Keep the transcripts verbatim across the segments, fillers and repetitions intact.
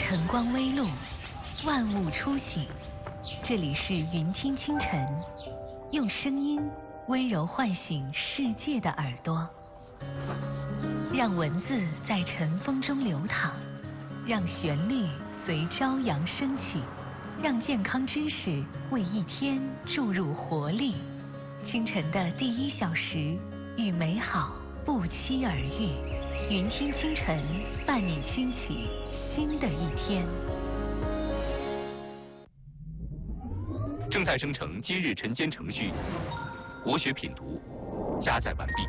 晨光微露，万物初醒。这里是云听清晨，用声音温柔唤醒世界的耳朵，让文字在晨风中流淌，让旋律随朝阳升起，让健康知识为一天注入活力。清晨的第一小时，与美好不期而遇。云听清晨，伴你轻启新的一天。 正在生成今日晨间程序，国学品读加载完毕。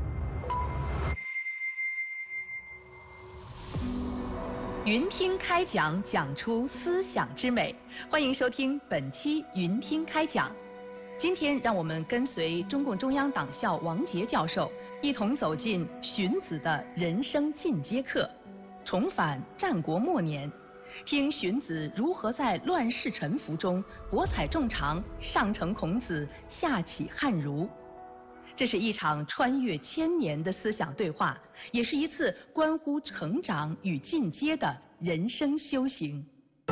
云听开讲，讲出思想之美。欢迎收听本期云听开讲。今天让我们跟随中共中央党校王杰教授，一同走进荀子的人生进阶课，重返战国末年，听荀子如何在乱世沉浮中博采众长，上承孔子，下启汉儒。这是一场穿越千年的思想对话，也是一次关乎成长与进阶的人生修行。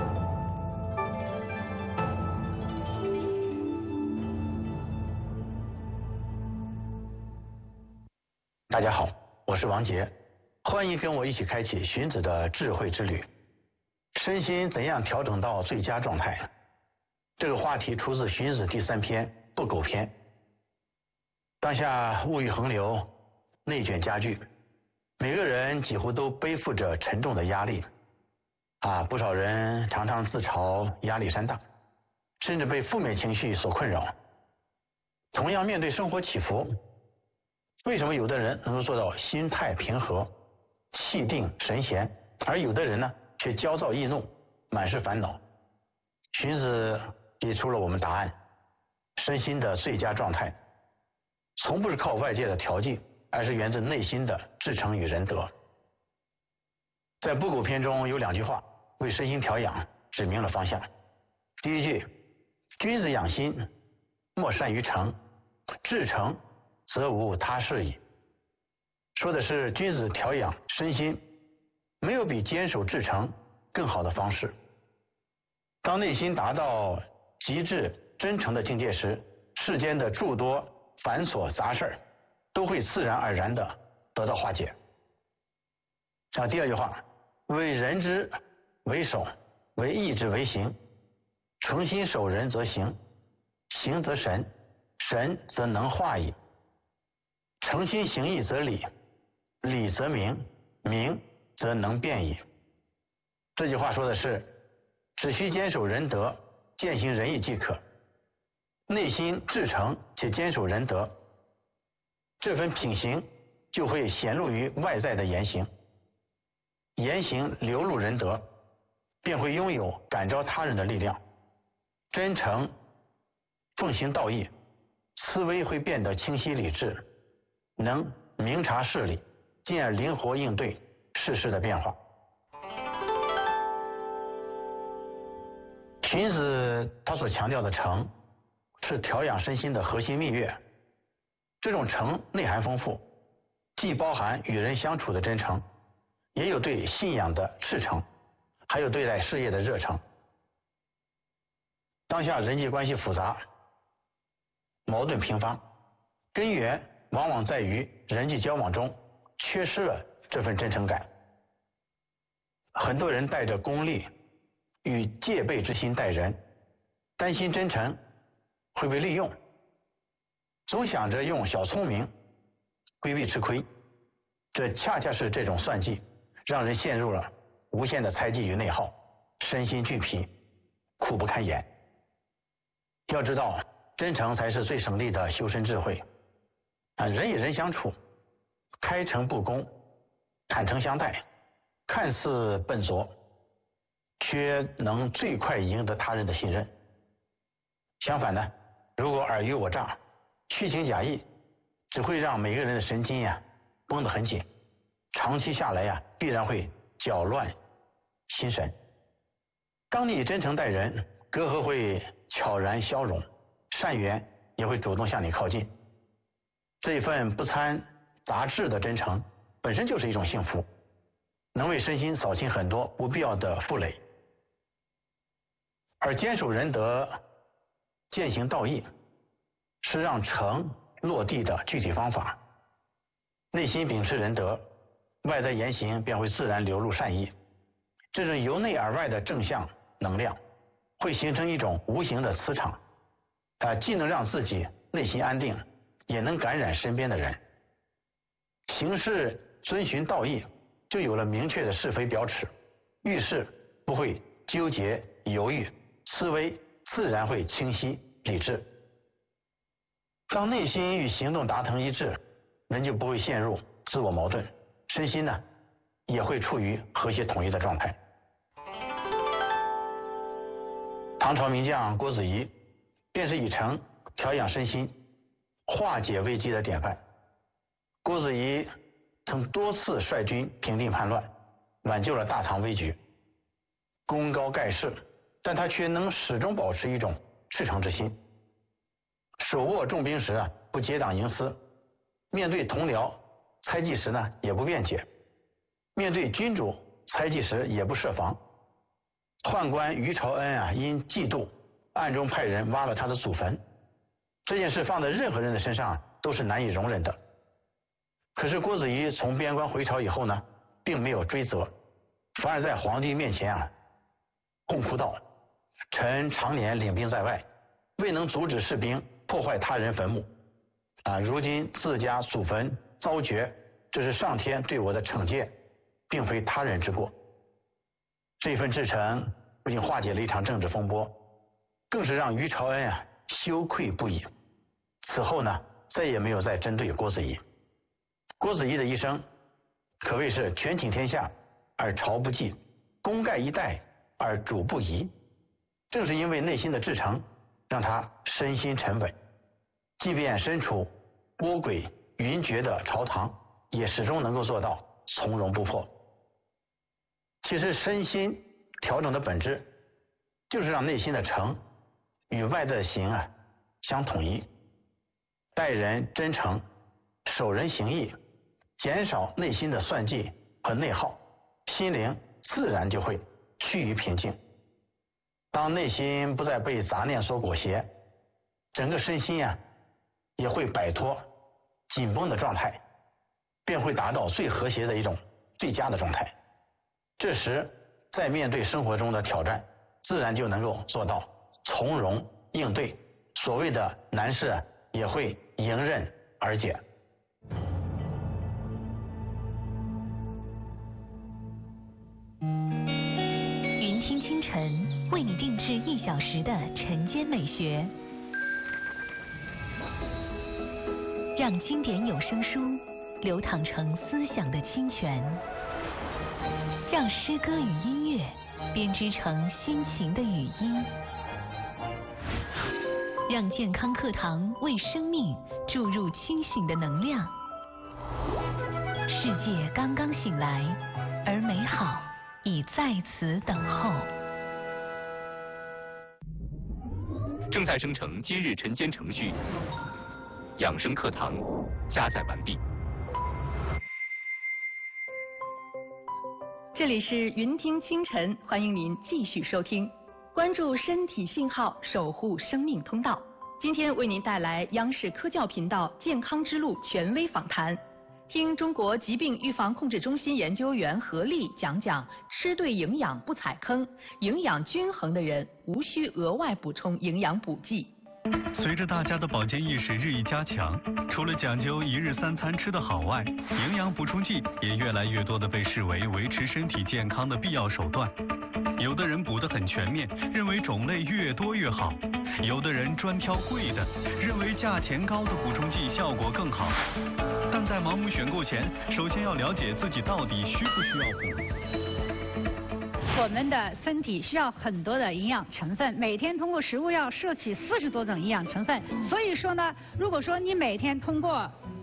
大家好，我是王杰，欢迎跟我一起开启荀子的智慧之旅。身心怎样调整到最佳状态？这个话题出自荀子第三篇《不苟篇》。当下物欲横流，内卷加剧，每个人几乎都背负着沉重的压力啊！不少人常常自嘲压力山大，甚至被负面情绪所困扰。同样面对生活起伏，为什么有的人能够做到心态平和、气定神闲，而有的人呢却焦躁易怒、满是烦恼？荀子给出了我们答案：身心的最佳状态，从不是靠外界的调剂，而是源自内心的至诚与仁德。在《不苟篇》中有两句话为身心调养指明了方向。第一句：君子养心，莫善于诚，至诚则无他事矣。说的是君子调养身心，没有比坚守至诚更好的方式。当内心达到极致真诚的境界时，世间的诸多繁琐杂事都会自然而然的得到化解。啊，第二句话：为人之为守，为义之为行。诚心守人则行，行则神，神则能化矣。诚心行义则理，理则明，明则能变矣。这句话说的是，只需坚守仁德，践行仁义即可。内心至诚且坚守仁德，这份品行就会显露于外在的言行，言行流露仁德，便会拥有感召他人的力量。真诚奉行道义，思维会变得清晰理智，能明察事理，进而灵活应对世事的变化。荀子他所强调的诚，是调养身心的核心蜜月。这种诚内涵丰富，既包含与人相处的真诚，也有对信仰的赤诚，还有对待事业的热诚。当下人际关系复杂，矛盾频发，根源往往在于人际交往中缺失了这份真诚感。很多人带着功利与戒备之心待人，担心真诚会被利用，总想着用小聪明规避吃亏。这恰恰是这种算计，让人陷入了无限的猜忌与内耗，身心俱疲，苦不堪言。要知道，真诚才是最省力的修身智慧啊！人与人相处，开诚布公，坦诚相待，看似笨拙，却能最快赢得他人的信任。相反呢，如果尔虞我诈、虚情假意，只会让每个人的神经呀绷得很紧，长期下来呀，必然会搅乱心神。当你真诚待人，隔阂会悄然消融，善缘也会主动向你靠近。这一份不掺杂质的真诚，本身就是一种幸福。 能为身心扫清很多不必要的负累。而坚守仁德、践行道义，是让诚落地的具体方法。内心秉持仁德，外在言行便会自然流露善意。这种由内而外的正向能量，会形成一种无形的磁场，啊，既能让自己内心安定，也能感染身边的人。行事遵循道义，就有了明确的是非标尺，遇事不会纠结犹豫，思维自然会清晰理智。当内心与行动达成一致，人就不会陷入自我矛盾，身心呢也会处于和谐统一的状态。唐朝名将郭子仪便是以诚调养身心、化解危机的典范。郭子仪曾多次率军平定叛乱，挽救了大唐危局，功高盖世，但他却能始终保持一种赤诚之心。手握重兵时啊，不结党营私；面对同僚猜忌时呢，也不辩解；面对君主猜忌时，也不设防。宦官于朝恩啊，因嫉妒，暗中派人挖了他的祖坟。这件事放在任何人的身上都是难以容忍的。可是郭子仪从边关回朝以后呢，并没有追责，反而在皇帝面前啊，痛哭道：“臣常年领兵在外，未能阻止士兵破坏他人坟墓，啊，如今自家祖坟遭掘，这是上天对我的惩戒，并非他人之过。”这份至诚不仅化解了一场政治风波，更是让于朝恩啊羞愧不已。此后呢，再也没有再针对郭子仪。郭子仪的一生可谓是权倾天下而朝不忌，功盖一代而主不疑。正是因为内心的至诚，让他身心沉稳，即便身处波诡云谲的朝堂，也始终能够做到从容不迫。其实身心调整的本质，就是让内心的诚与外在的行啊相统一，待人真诚，守人行义，减少内心的算计和内耗，心灵自然就会趋于平静。当内心不再被杂念所裹挟，整个身心啊也会摆脱紧绷的状态，便会达到最和谐的一种最佳的状态。这时在面对生活中的挑战，自然就能够做到从容应对，所谓的难事也会迎刃而解。 云听清晨为你定制一小时的晨间美学，让经典有声书流淌成思想的清泉，让诗歌与音乐编织成心情的语音，让健康课堂为生命注入清醒的能量。世界刚刚醒来，而美好已在此等候。 正在生成今日晨间程序，养生课堂加载完毕。 这里是云听清晨，欢迎您继续收听，关注身体信号，守护生命通道。今天为您带来央视科教频道健康之路权威访谈，听中国疾病预防控制中心研究员何丽讲讲吃对营养不踩坑，营养均衡的人无需额外补充营养补剂。 随着大家的保健意识日益加强，除了讲究一日三餐吃得好外，营养补充剂也越来越多的被视为维持身体健康的必要手段。有的人补得很全面，认为种类越多越好；有的人专挑贵的，认为价钱高的补充剂效果更好。但在盲目选购前，首先要了解自己到底需不需要补。 我们的身体需要很多的营养成分，每天通过食物要摄取四十多种营养成分。所以说呢，如果说你每天通过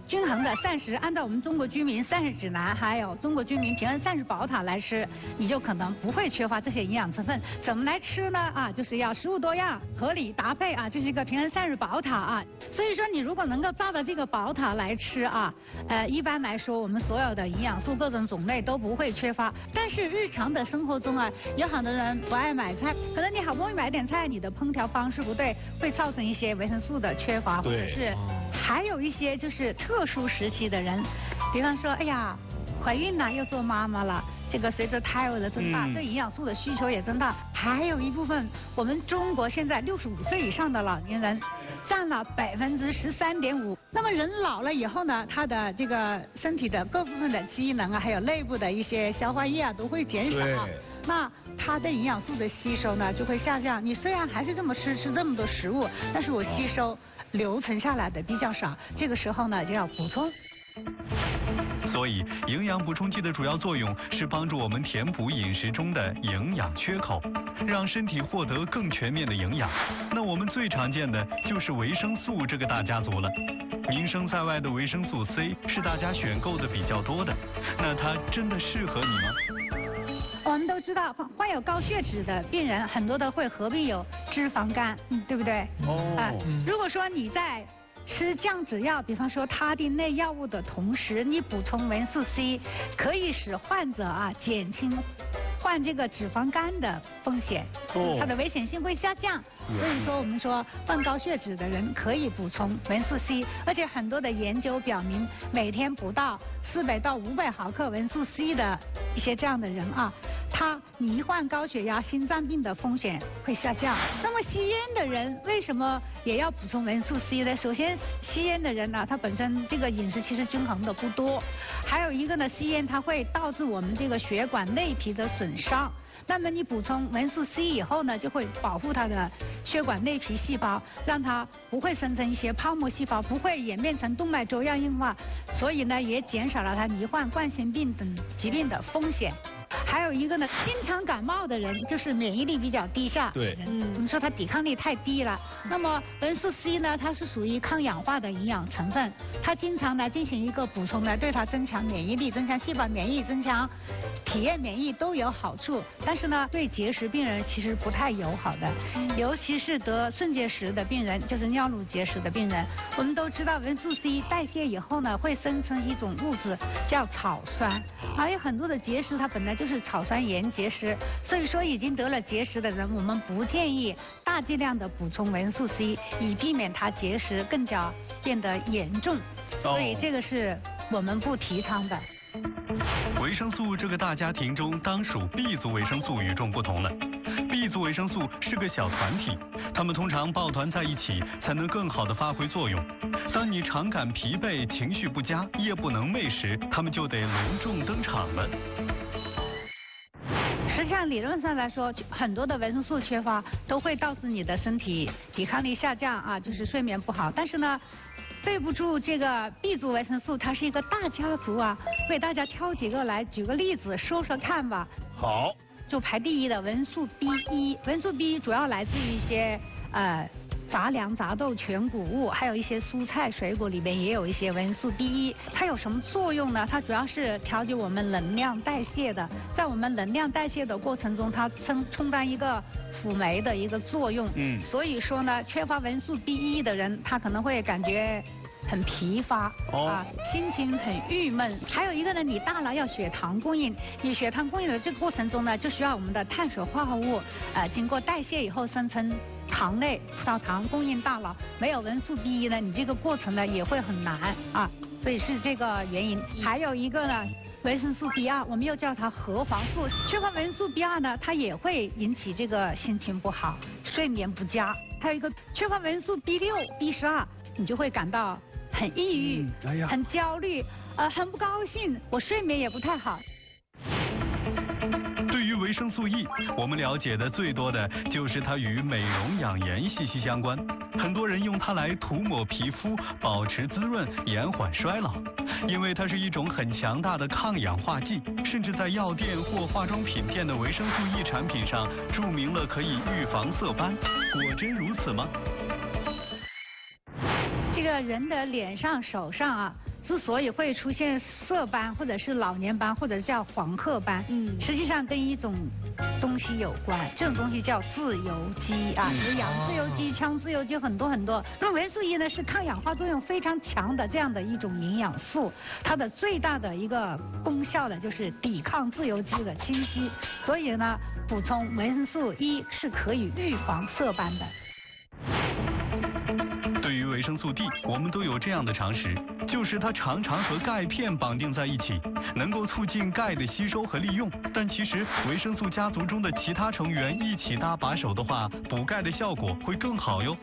均衡的膳食，按照我们中国居民膳食指南，还有中国居民平衡膳食宝塔来吃，你就可能不会缺乏这些营养成分。怎么来吃呢？啊，就是要食物多样、合理搭配啊，这是一个平衡膳食宝塔啊。所以说，你如果能够照着这个宝塔来吃啊，呃，一般来说，我们所有的营养素各种种类都不会缺乏。但是日常的生活中啊，有很多人不爱买菜，可能你好不容易买点菜，你的烹调方式不对，会造成一些维生素的缺乏，或者是还有一些就是特殊时期的人，比方说，哎呀，怀孕了又做妈妈了。这个随着胎儿的增大，对营养素的需求也增大。还有一部分，我们中国现在六十五岁以上的老年人占了百分之十三点五。那么人老了以后呢，他的这个身体的各部分的机能啊，还有内部的一些消化液啊，都会减少。那它的营养素的吸收呢，就会下降。你虽然还是这么吃吃这么多食物，但是我吸收留存下来的比较少。这个时候呢，就要补充。 所以，营养补充剂的主要作用是帮助我们填补饮食中的营养缺口，让身体获得更全面的营养。那我们最常见的就是维生素这个大家族了。名声在外的维生素 C 是大家选购的比较多的，那它真的适合你吗？ 我们都知道，患有高血脂的病人很多都会合并有脂肪肝，嗯，对不对？哦。啊、呃，如果说你在吃降脂药，比方说他汀类药物的同时，你补充维生素 C， 可以使患者啊减轻患这个脂肪肝的风险，哦、它的危险性会下降。所以说，我们说患高血脂的人可以补充维生素 C， 而且很多的研究表明，每天补到四百到五百毫克维生素 C 的一些这样的人啊，他罹患高血压、心脏病的风险会下降。那么吸烟的人为什么也要补充维生素 C 呢？首先，吸烟的人呢、啊，他本身这个饮食其实均衡的不多，还有一个呢，吸烟它会导致我们这个血管内皮的损伤。那么你补充维生素 C 以后呢，就会保护它的血管内皮细胞，让它不会生成一些泡沫细胞，不会演变成动脉粥样硬化，所以呢，也减少了它罹患冠心病等疾病的风险。还有一个呢，经常感冒的人就是免疫力比较低下的人，嗯，我们说他抵抗力太低了。那么维生素 C 呢，它是属于抗氧化的营养成分，它经常来进行一个补充呢，对它增强免疫力、增强细胞免疫、增强体液免疫都有好处。但是呢，对结石病人其实不太友好的，尤其是得肾结石的病人，就是尿路结石的病人。我们都知道维生素 C 代谢以后呢，会生成一种物质叫草酸，还有很多的结石它本来就是草酸盐结石，所以说已经得了结石的人，我们不建议大剂量的补充维生素 C， 以避免它结石更加变得严重。所以这个是我们不提倡的。 维生素这个大家庭中，当属 B 族维生素与众不同了。B 族维生素是个小团体，它们通常抱团在一起，才能更好的发挥作用。当你常感疲惫、情绪不佳、夜不能寐时，它们就得隆重登场了。 实际上，理论上来说，很多的维生素缺乏都会导致你的身体抵抗力下降啊，就是睡眠不好。但是呢，对不住这个 B 族维生素，它是一个大家族啊，给大家挑几个来举个例子说说看吧。 好。 就排第一的维生素 B 一， 维生素 B 主要来自于一些呃杂粮、杂豆、全谷物，还有一些蔬菜、水果里面也有一些维生素 B 一。它有什么作用呢？它主要是调节我们能量代谢的，在我们能量代谢的过程中，它充充当一个辅酶的一个作用。嗯。所以说呢，缺乏维生素 B 一 的人，他可能会感觉很疲乏、哦、啊，心情很郁闷。还有一个呢，你大脑要血糖供应，你血糖供应的这个过程中呢，就需要我们的碳水化合物，呃，经过代谢以后生成糖类、葡萄糖供应大脑。没有维生素 B 一 呢，你这个过程呢也会很难啊，所以是这个原因。还有一个呢，维生素 B 二， 我们又叫它核黄素。缺乏维生素 B 二 呢，它也会引起这个心情不好、睡眠不佳。还有一个缺乏维生素 B 六、B 十二， 你就会感到很抑郁、嗯哎呀、很焦虑，呃，很不高兴，我睡眠也不太好。 对于维生素 E， 我们了解的最多的就是它与美容养颜息息相关。很多人用它来涂抹皮肤，保持滋润，延缓衰老。因为它是一种很强大的抗氧化剂，甚至在药店或化妆品店的维生素 E 产品上注明了可以预防色斑。果真如此吗？ 这个人的脸上、手上啊， 之所以会出现色斑或者是老年斑或者叫黄褐斑，嗯，实际上跟一种东西有关，这种东西叫自由基啊，有氧自由基、羟自由基很多很多。那么维素 E 呢是抗氧化作用非常强的这样的一种营养素，它的最大的一个功效呢就是抵抗自由基的侵袭，所以呢补充维生素 E 是可以预防色斑的。 对于维生素 D， 我们都有这样的常识，就是它常常和钙片绑定在一起，能够促进钙的吸收和利用。但其实维生素家族中的其他成员一起搭把手的话，补钙的效果会更好哟。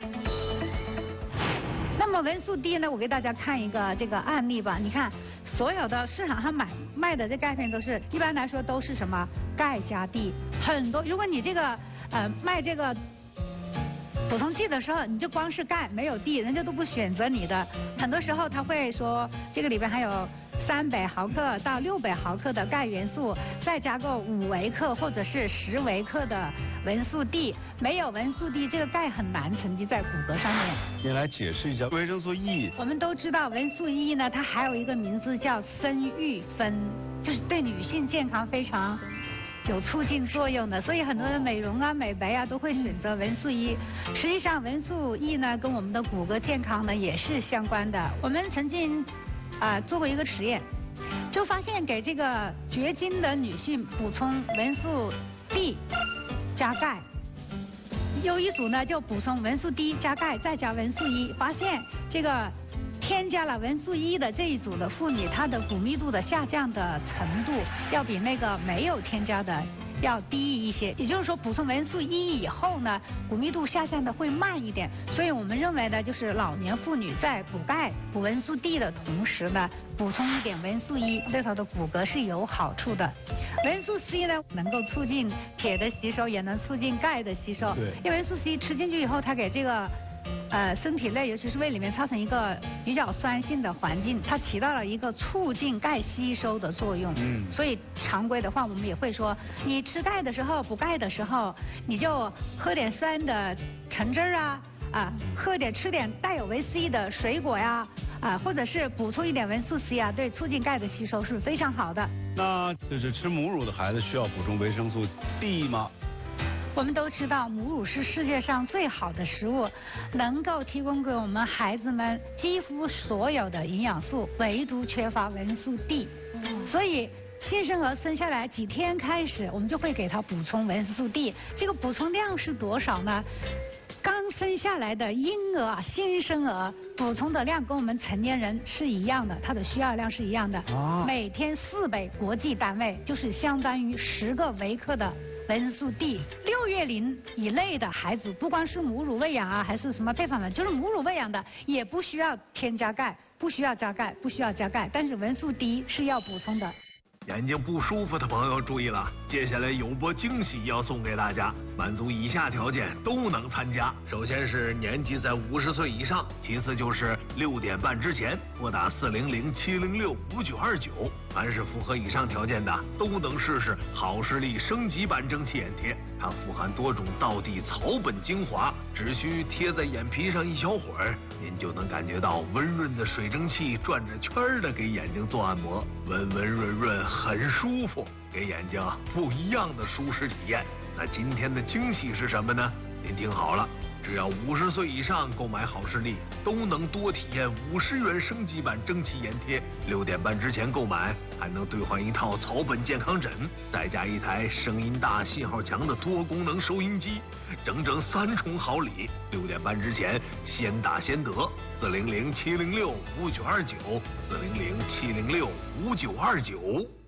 那么维生素 D 呢，我给大家看一个这个案例吧。你看，所有的市场上买卖的这钙片都是，一般来说都是什么钙加 D， 很多。如果你这个呃卖这个补充剂的时候，你就光是钙没有 D， 人家都不选择你的。很多时候他会说这个里边还有三百毫克到六百毫克的钙元素，再加个五微克或者是十微克的维生素 D。没有维生素 D， 这个钙很难沉积在骨骼上面。 你来解释一下维生素 E。 我们都知道维生素 E 呢，它还有一个名字叫生育酚，就是对女性健康非常有促进作用的，所以很多人美容啊、美白啊都会选择维生素 E。实际上，维生素 E 呢跟我们的骨骼健康呢也是相关的。我们曾经啊、呃、做过一个实验，就发现给这个绝经的女性补充维生素 D 加钙，有一组呢就补充维生素 D 加钙再加维生素 E， 发现这个添加了维生素 E 的这一组的妇女，她的骨密度的下降的程度要比那个没有添加的要低一些。也就是说，补充维生素 E 以后呢，骨密度下降的会慢一点。所以我们认为呢，就是老年妇女在补钙、补维生素 D 的同时呢，补充一点维生素 E， 对她的骨骼是有好处的。维生素 C 呢，能够促进铁的吸收，也能促进钙的吸收。 对， 因为维生素 C 吃进去以后，它给这个呃，身体内尤其是胃里面造成一个比较酸性的环境，它起到了一个促进钙吸收的作用。嗯，所以常规的话，我们也会说，你吃钙的时候、补钙的时候，你就喝点酸的橙汁儿啊，啊，喝点吃点带有维 C 的水果呀，啊，或者是补充一点维生素 C 啊，对促进钙的吸收是非常好的。 那就是吃母乳的孩子需要补充维生素 D 吗？ 我们都知道，母乳是世界上最好的食物，能够提供给我们孩子们几乎所有的营养素，唯独缺乏维生素 D。所以新生儿生下来几天开始，我们就会给他补充维生素 D。这个补充量是多少呢？刚生下来的婴儿、新生儿补充的量跟我们成年人是一样的，它的需要量是一样的。哦、每天四倍国际单位，就是相当于十个微克的维生素 D。六月龄以内的孩子，不光是母乳喂养啊，还是什么配方粉，就是母乳喂养的，也不需要添加钙，不需要加钙，不需要加钙，但是维生素 D 是要补充的。 眼睛不舒服的朋友注意了，接下来有波惊喜要送给大家，满足以下条件都能参加。首先是年纪在五十岁以上，其次就是六点半之前拨打四零零七零六五九二九。凡是符合以上条件的，都能试试好视力升级版蒸汽眼贴。它富含多种道地草本精华，只需贴在眼皮上一小会儿，您就能感觉到温润的水蒸气转着圈儿的给眼睛做按摩，温温润润，很舒服，给眼睛不一样的舒适体验。那今天的惊喜是什么呢？您听好了，只要五十岁以上购买好视力，都能多体验五十元升级版蒸汽眼贴。六点半之前购买，还能兑换一套草本健康枕，再加一台声音大、信号强的多功能收音机，整整三重好礼。六点半之前先打先得，四零零七零六五九二九，四零零七零六五九二九。